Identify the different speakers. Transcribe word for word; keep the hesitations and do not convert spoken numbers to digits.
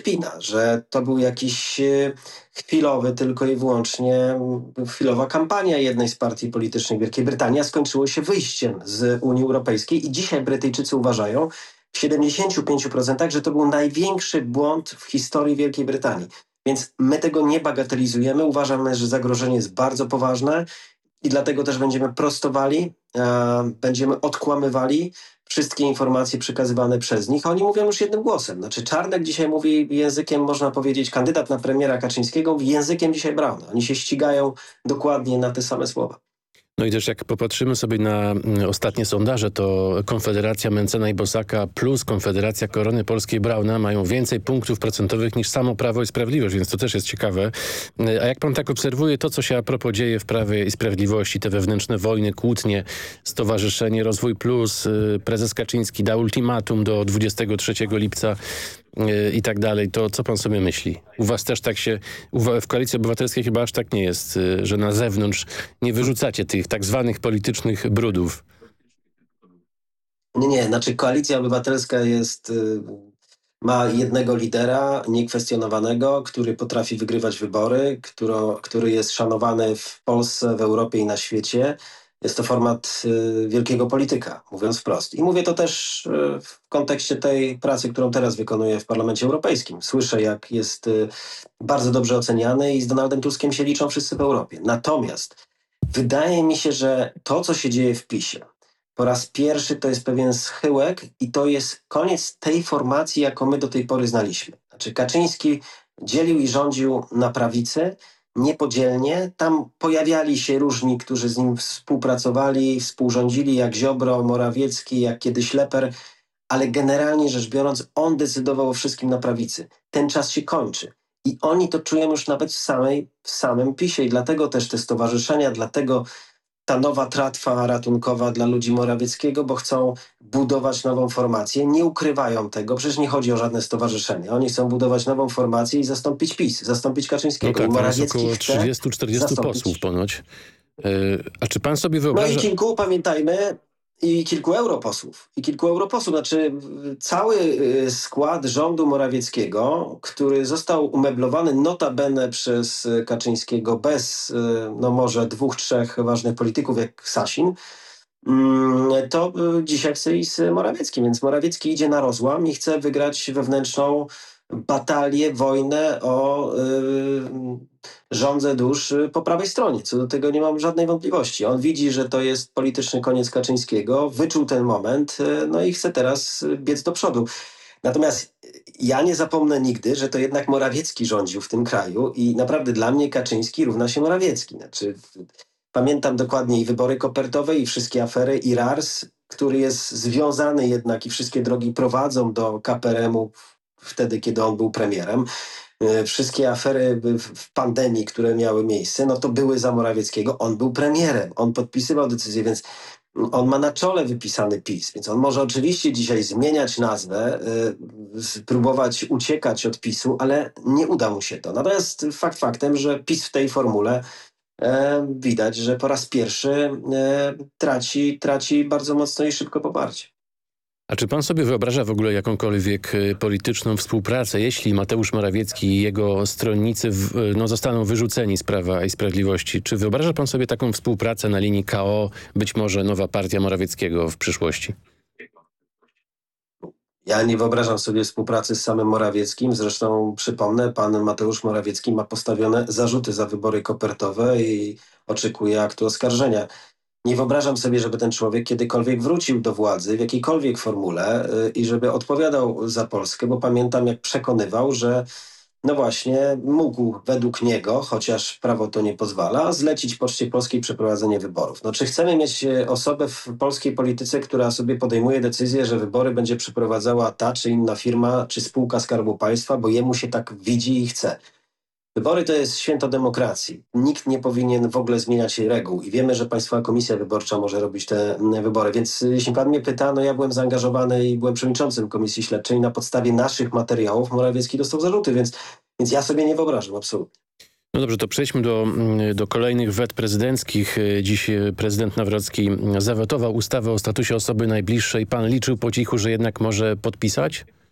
Speaker 1: kpina, że to był jakiś e, chwilowy, tylko i wyłącznie m, chwilowa kampania jednej z partii politycznych Wielkiej Brytanii, a skończyło się wyjściem z Unii Europejskiej i dzisiaj Brytyjczycy uważają w siedemdziesięciu pięciu procentach, że to był największy błąd w historii Wielkiej Brytanii. Więc my tego nie bagatelizujemy. Uważamy, że zagrożenie jest bardzo poważne i dlatego też będziemy prostowali, e, będziemy odkłamywali wszystkie informacje przekazywane przez nich. A oni mówią już jednym głosem. Znaczy Czarnek dzisiaj mówi językiem, można powiedzieć, kandydat na premiera Kaczyńskiego, mówi językiem dzisiaj Brauna. Oni się ścigają dokładnie na te same słowa.
Speaker 2: No i też jak popatrzymy sobie na mm, ostatnie sondaże, to Konfederacja Mencena i Bosaka plus Konfederacja Korony Polskiej Brauna mają więcej punktów procentowych niż samo Prawo i Sprawiedliwość, więc to też jest ciekawe. A jak pan tak obserwuje to, co się a propos dzieje w Prawie i Sprawiedliwości, te wewnętrzne wojny, kłótnie, Stowarzyszenie Rozwój Plus, prezes Kaczyński dał ultimatum do dwudziestego trzeciego lipca i tak dalej, to co pan sobie myśli? U was też tak się, w Koalicji Obywatelskiej chyba aż tak nie jest, że na zewnątrz nie wyrzucacie tych tak zwanych politycznych brudów.
Speaker 1: Nie, nie, znaczy Koalicja Obywatelska jest, y, ma jednego lidera niekwestionowanego, który potrafi wygrywać wybory, któro, który jest szanowany w Polsce, w Europie i na świecie. Jest to format y, wielkiego polityka, mówiąc wprost. I mówię to też y, w kontekście tej pracy, którą teraz wykonuję w Parlamencie Europejskim. Słyszę, jak jest y, bardzo dobrze oceniany i z Donaldem Tuskiem się liczą wszyscy w Europie. Natomiast wydaje mi się, że to, co się dzieje w PiSie, po raz pierwszy to jest pewien schyłek i to jest koniec tej formacji, jaką my do tej pory znaliśmy. Znaczy Kaczyński dzielił i rządził na prawicy, niepodzielnie. Tam pojawiali się różni, którzy z nim współpracowali, współrządzili, jak Ziobro, Morawiecki, jak kiedyś Leper, ale generalnie rzecz biorąc, on decydował o wszystkim na prawicy. Ten czas się kończy. I oni to czują już nawet w, samej, w samym PiSie i dlatego też te stowarzyszenia, dlatego ta nowa tratwa ratunkowa dla ludzi Morawieckiego, bo chcą budować nową formację. Nie ukrywają tego, przecież nie chodzi o żadne stowarzyszenie. Oni chcą budować nową formację i zastąpić PiS, zastąpić Kaczyńskiego.
Speaker 2: No tak,
Speaker 1: I
Speaker 2: tam jest
Speaker 1: Morawiecki
Speaker 2: około
Speaker 1: chce
Speaker 2: trzydziestu czterdziestu
Speaker 1: zastąpić.
Speaker 2: posłów ponoć. Yy, a czy pan sobie
Speaker 1: No
Speaker 2: wyobraża...
Speaker 1: i kilku, pamiętajmy, i kilku europosłów. I kilku europosłów, znaczy cały y, skład rządu Morawieckiego, który został umeblowany notabene przez y, Kaczyńskiego bez, y, no może dwóch, trzech ważnych polityków jak Sasin, mm, to y, dzisiaj chce iść z Morawieckim. Więc Morawiecki idzie na rozłam i chce wygrać wewnętrzną batalię, wojnę o y, żądzę dusz y, po prawej stronie. Co do tego nie mam żadnej wątpliwości. On widzi, że to jest polityczny koniec Kaczyńskiego, wyczuł ten moment, y, no i chce teraz y, biec do przodu. Natomiast ja nie zapomnę nigdy, że to jednak Morawiecki rządził w tym kraju i naprawdę dla mnie Kaczyński równa się Morawiecki. Znaczy, pamiętam dokładnie i wybory kopertowe, i wszystkie afery, i R A R S, który jest związany jednak i wszystkie drogi prowadzą do K P R M-u wtedy, kiedy on był premierem. Wszystkie afery w pandemii, które miały miejsce, no to były za Morawieckiego. On był premierem, on podpisywał decyzje, więc on ma na czole wypisany PiS, więc on może oczywiście dzisiaj zmieniać nazwę, y, próbować uciekać od PiSu, ale nie uda mu się to. Natomiast fakt faktem, że PiS w tej formule e, widać, że po raz pierwszy e, traci, traci bardzo mocno i szybko poparcie.
Speaker 2: A czy pan sobie wyobraża w ogóle jakąkolwiek y, polityczną współpracę, jeśli Mateusz Morawiecki i jego stronnicy w, y, no, zostaną wyrzuceni z Prawa i Sprawiedliwości? Czy wyobraża pan sobie taką współpracę na linii K O, być może nowa partia Morawieckiego w przyszłości?
Speaker 1: Ja nie wyobrażam sobie współpracy z samym Morawieckim. Zresztą przypomnę, pan Mateusz Morawiecki ma postawione zarzuty za wybory kopertowe i oczekuje aktu oskarżenia. Nie wyobrażam sobie, żeby ten człowiek kiedykolwiek wrócił do władzy w jakiejkolwiek formule y, i żeby odpowiadał za Polskę, bo pamiętam, jak przekonywał, że no właśnie mógł według niego, chociaż prawo to nie pozwala, zlecić Poczcie Polskiej przeprowadzenie wyborów. No czy chcemy mieć y, osobę w polskiej polityce, która sobie podejmuje decyzję, że wybory będzie przeprowadzała ta czy inna firma, czy spółka Skarbu Państwa, bo jemu się tak widzi i chce. Wybory to jest święto demokracji. Nikt nie powinien w ogóle zmieniać jej reguł i wiemy, że Państwowa Komisja Wyborcza może robić te mm, wybory. Więc y, jeśli pan mnie pyta, no ja byłem zaangażowany i byłem przewodniczącym Komisji Śledczej. Na podstawie naszych materiałów Morawiecki dostał zarzuty, więc, więc ja sobie nie wyobrażam absolutnie.
Speaker 2: No dobrze, to przejdźmy do, do kolejnych wet prezydenckich. Dziś prezydent Nawrocki zawetował ustawę o statusie osoby najbliższej. Pan liczył po cichu, że jednak może podpisać?